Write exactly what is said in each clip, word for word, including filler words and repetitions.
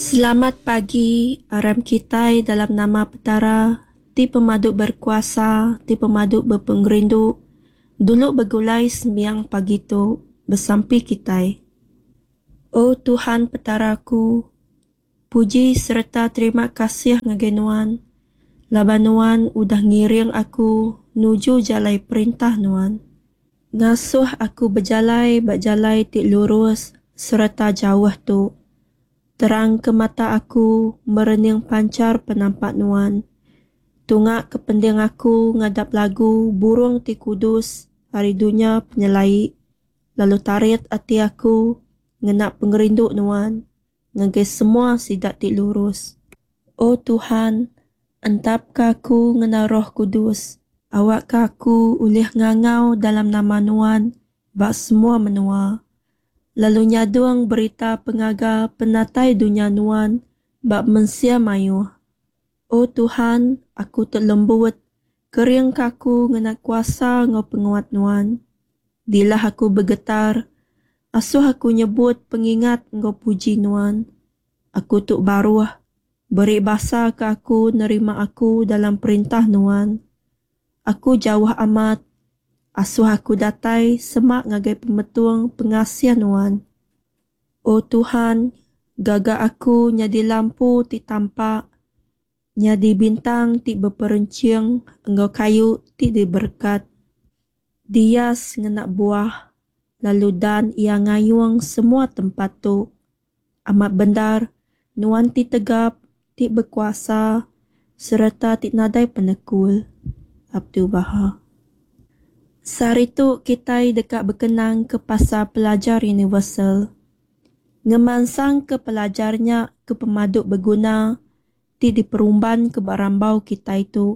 Selamat pagi, aram kitai dalam nama petara, ti pemaduk berkuasa, ti pemaduk berpengerinduk, dulu bergulai sembiang pagi tu, bersampi kitai. Oh Tuhan petaraku, puji serta terima kasih ngagenuan, labanuan udah ngiring aku nuju jalai perintah nuan. Ngasuh aku berjalai, berjalai ti lurus, serta jauh tu. Terang ke mata aku, merening pancar penampak nuan. Tungak kepending aku ngadap lagu burung ti kudus, hari dunia penyelai. Lalu tarit hati aku, ngenak pengerinduk nuan, ngagai semua sidak ti lurus. Oh Tuhan, entap aku ngena roh kudus, awak aku ulih ngangau dalam nama nuan, bak semua menua. Lalu nyaduang berita pengaga penatai dunia nuan, bak mensia mayu. Oh Tuhan, aku terlembut, kering kaku ngena kuasa ngau penguat nuan. Dilah aku bergetar, asuh aku nyebut pengingat ngau puji nuan. Aku tuk baruah, beri basa ke aku nerima aku dalam perintah nuan. Aku jauh amat, asuh aku datai semak ngagai pemetuang pengasian nuan. Oh Tuhan, gagak aku nyadi lampu ti tampak, nyadi bintang ti berperencing, engkau kayu ti diberkat. Dias ngenak buah, lalu dan ia ngayuang semua tempat tu. Amat bendar, nuan ti tegap, ti berkuasa, serta ti nadai penekul. Abdul Baha. Sehari tu kita dekat berkenang ke pasar pelajar universal. Ngemansang ke pelajarnya ke pemaduk berguna, ti diperumban ke barambau kita itu.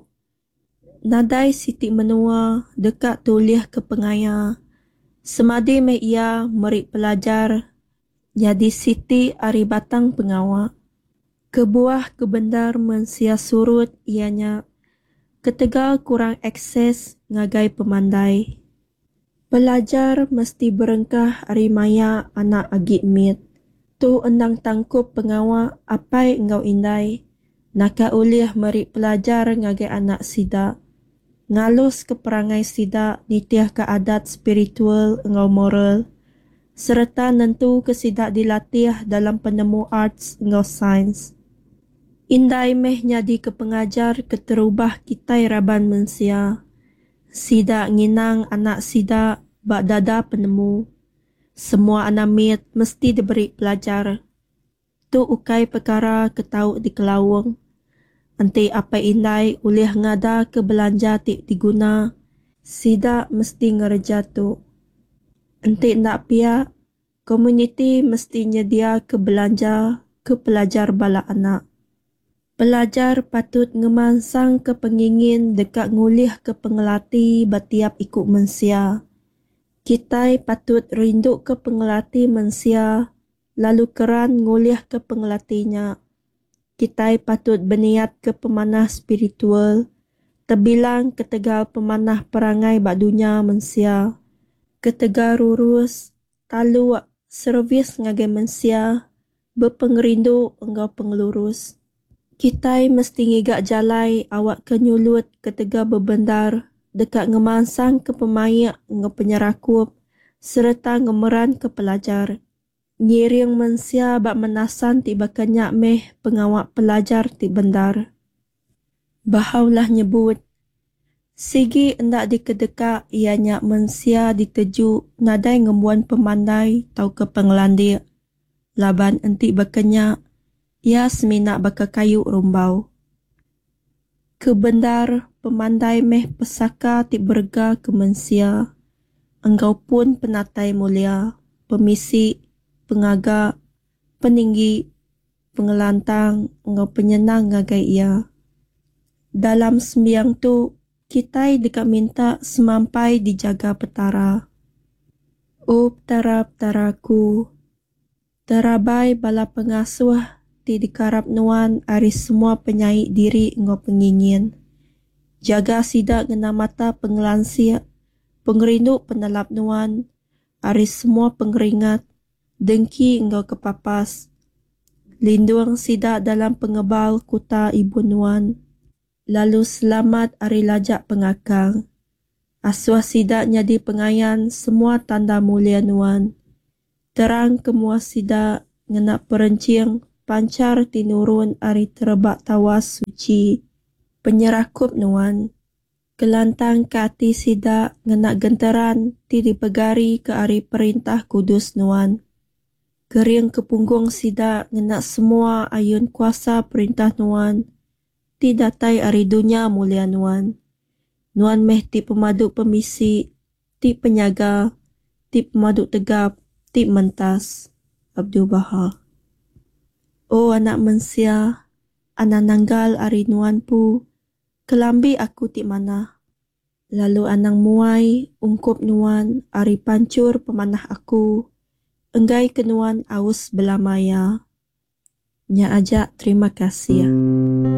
Nadai siti menua dekat tuliah ke pengaya. Semadi me ia merik pelajar, jadi siti ari batang pengawak. Kebuah kebendar mensia surut ianya, ketegal kurang akses ngagai pemandai. Pelajar mesti berengkah ari maya anak agit mit. Tu endang tangkup pengawak apai engkau indai. Naka uliah merik pelajar ngagai anak sida. Ngalus ke perangai sida nitiah ke adat spiritual engkau moral. Serta nentu ke sida dilatih dalam penemu arts engkau sains. Indai meh nyadi ke pengajar keterubah kitai raban mensia. Sida nginang anak sida bak dada penemu. Semua anak mit mesti diberi pelajar. Tu ukai perkara ketau di kelawang. Anti apa indai ulih ngada ke belanja ti diguna. Sida mesti ngereja tu. Anti nak pia, komuniti mesti nyedia ke belanja ke pelajar bala anak. Pelajar patut ngemansang ke pengingin dekat ngulih ke pengelati batiap ikut mensia. Kitai patut rindu ke pengelati mensia, lalu keran ngulih ke pengelatinya. Kitai patut berniat ke pemanah spiritual, terbilang ketegal pemanah perangai bak dunia mensia. Ketegal rurus, talu servis ngagai mensia, berpengerindu engkau pengelurus. Kitai mesti ngigak jalai awak kenyulut ketegal berbendar, dekat ngemansang ke pemayak ngau penyerakup, serta ngemeran ke pelajar. Nyiring mensia bak menasan ti bakanyak meh pengawak pelajar ti bendar. Bahaulah nyebut, sigi endak dikedekak ianya mensia diteju nadai ngembuan pemandai tau ke pengelandik. Laban enti bakanyak, ia seminak baka kayu rumbau. Kebendar pemandai meh pesaka ti berga ke mensia. Engkau pun penatai mulia, pemisi, pengaga, peninggi, pengelantang, engkau penyenang ngagai ia. Dalam sembiang tu, kita dekat minta semampai dijaga petara. Oh petara-petaraku, terabai bala pengasuh ti dikarap nuan ari semua penyai diri engkau pengingin. Jaga sidak ngena mata pengelansia, pengerindu penelap nuan, ari semua pengeringat, dengki engkau kepapas. Linduang sida dalam pengebal kuta ibu nuan. Lalu selamat ari lajak pengakang. Asuah sida nyadi pengayan semua tanda mulia nuan. Terang kemua sida ngenak perencing pancar tinurun ari terebak tawas suci. Penyerakup nuan. Kelantang ke hati sida ngenak genteran ti dipegari ke ari perintah kudus nuan. Geriang ke punggung sida ngenak semua ayun kuasa perintah nuan. Ti datai ari dunia mulia nuan. Nuan meh ti pemadu pemisi, ti penyaga, ti pemadu tegap, ti mentas. Abdul Baha. O anak mensia, anak nanggal ari nuan pu, kelambi aku ti mana. Lalu anang muai ungkup nuan ari pancur pemanah aku. Enggai kenuan aus belamaya. Nya ajak terima kasih.